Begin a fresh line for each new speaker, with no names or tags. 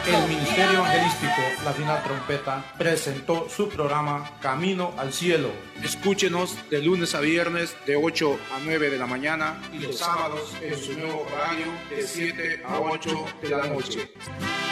El Ministerio Evangelístico La Fina Trompeta presentó su programa Camino al Cielo.
Escúchenos de lunes a viernes de 8 a 9 de la mañana y los sábados en su nuevo horario de 7 a 8 de la noche.